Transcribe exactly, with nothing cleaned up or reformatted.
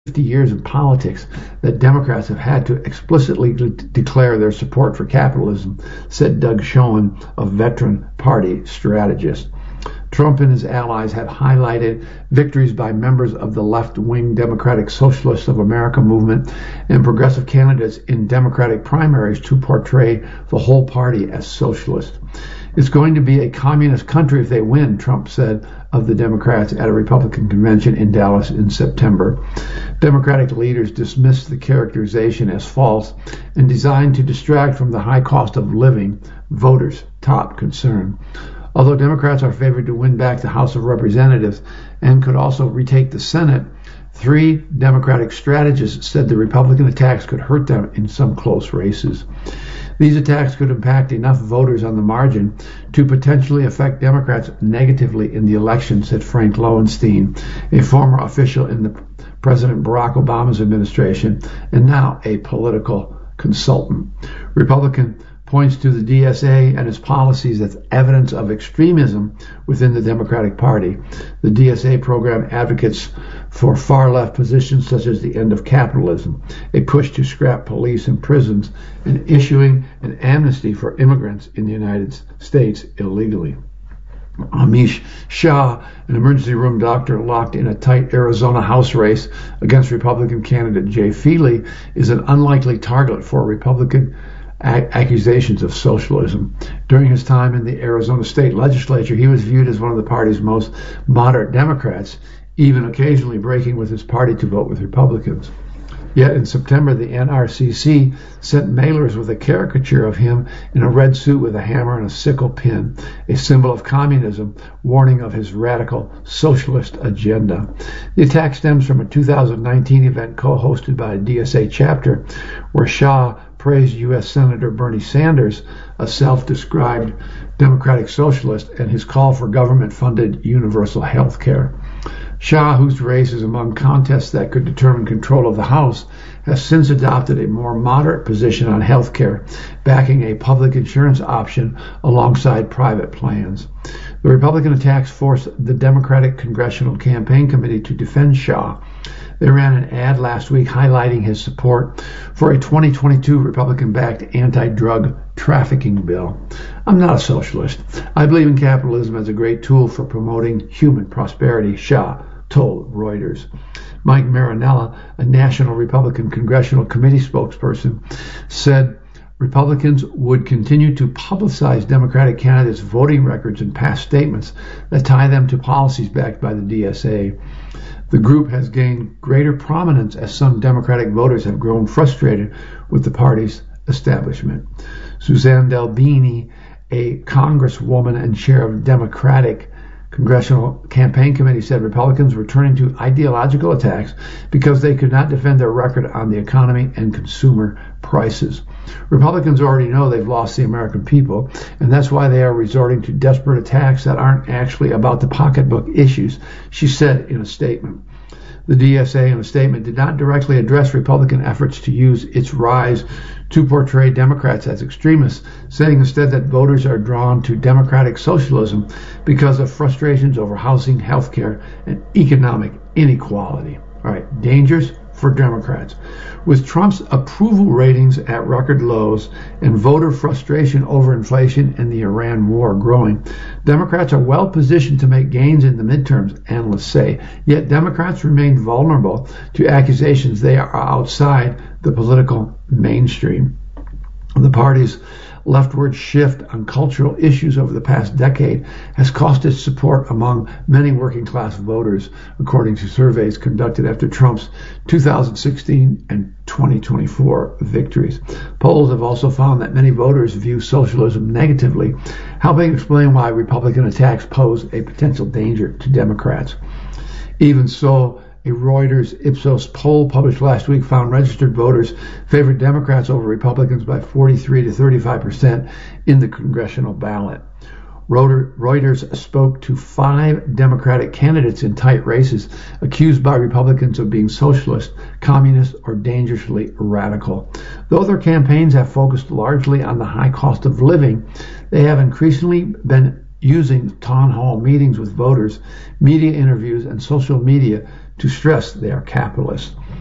fifty years in politics that Democrats have had to explicitly de- declare their support for capitalism, said Doug Schoen, a veteran party strategist. Trump and his allies have highlighted victories by members of the left-wing Democratic Socialists of America movement and progressive candidates in Democratic primaries to portray the whole party as socialist. It's going to be a communist country if they win, Trump said of the Democrats at a Republican convention in Dallas in September. Democratic leaders dismissed the characterization as false and designed to distract from the high cost of living, voters' top concern. Although Democrats are favored to win back the House of Representatives and could also retake the Senate, three Democratic strategists said the Republican attacks could hurt them in some close races. These attacks could impact enough voters on the margin to potentially affect Democrats negatively in the election, said Frank Lowenstein, a former official in the President Barack Obama's administration and now a political consultant. Republican points to the D S A and its policies as evidence of extremism within the Democratic Party. The D S A program advocates for far-left positions such as the end of capitalism, a push to scrap police and prisons, and issuing an amnesty for immigrants in the United States illegally. Amish Shah, an emergency room doctor locked in a tight Arizona House race against Republican candidate Jay Feely, is an unlikely target for Republican accusations of socialism. During his time in the Arizona state legislature, he was viewed as one of the party's most moderate Democrats, even occasionally breaking with his party to vote with Republicans. Yet in September, the N R C C sent mailers with a caricature of him in a red suit with a hammer and a sickle pin, a symbol of communism, warning of his radical socialist agenda. The attack stems from a two thousand nineteen event co-hosted by a D S A chapter, where Shah praised U S Senator Bernie Sanders, a self-described democratic socialist, and his call for government-funded universal health care. Shah, whose race is among contests that could determine control of the House, has since adopted a more moderate position on health care, backing a public insurance option alongside private plans. The Republican attacks forced the Democratic Congressional Campaign Committee to defend Shah. They ran an ad last week highlighting his support for a twenty twenty-two Republican-backed anti-drug trafficking bill. I'm not a socialist. I believe in capitalism as a great tool for promoting human prosperity, Shah told Reuters. Mike Marinella, a National Republican Congressional Committee spokesperson, said Republicans would continue to publicize Democratic candidates' voting records and past statements that tie them to policies backed by the D S A. The group has gained greater prominence as some Democratic voters have grown frustrated with the party's establishment. Suzanne Delbini, a congresswoman and chair of Democratic Congressional Campaign Committee, said Republicans were turning to ideological attacks because they could not defend their record on the economy and consumer prices. Republicans already know they've lost the American people, and that's why they are resorting to desperate attacks that aren't actually about the pocketbook issues, she said in a statement. The D S A, in a statement, did not directly address Republican efforts to use its rise to portray Democrats as extremists, saying instead that voters are drawn to democratic socialism because of frustrations over housing, health care, and economic inequality. All right, dangers for Democrats. With Trump's approval ratings at record lows and voter frustration over inflation and the Iran war growing, Democrats are well positioned to make gains in the midterms, analysts say. Yet Democrats remain vulnerable to accusations they are outside the political mainstream. The party's leftward shift on cultural issues over the past decade has cost its support among many working class voters, according to surveys conducted after Trump's two thousand sixteen and twenty twenty-four victories. Polls have also found that many voters view socialism negatively, helping explain why Republican attacks pose a potential danger to Democrats. Even so, a Reuters Ipsos poll published last week found registered voters favored Democrats over Republicans by forty-three to thirty-five percent in the congressional ballot. Reuters spoke to five Democratic candidates in tight races accused by Republicans of being socialist, communist, or dangerously radical. Though their campaigns have focused largely on the high cost of living, they have increasingly been using town hall meetings with voters, media interviews, and social media to stress they are capitalists.